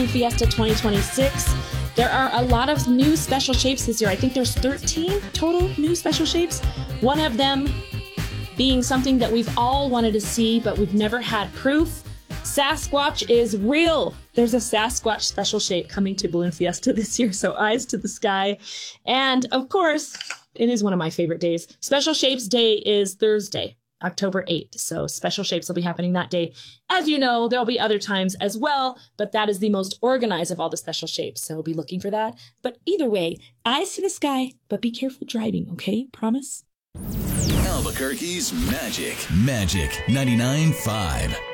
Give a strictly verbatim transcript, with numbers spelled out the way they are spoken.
Fiesta twenty twenty-six. There are a lot of new special shapes this year. I think there's thirteen total new special shapes. One of them being something that we've all wanted to see, but we've never had proof. Sasquatch is real. There's a Sasquatch special shape coming to Balloon Fiesta this year, so eyes to the sky. And of course, it is one of my favorite days. Special Shapes Day is Thursday, October eighth. So special shapes will be happening that day. As you know, there'll be other times as well, but that is the most organized of all the special shapes. So be looking for that. But either way, eyes to the sky, but be careful driving, okay? Promise? Albuquerque's Magic. Magic ninety-nine point five.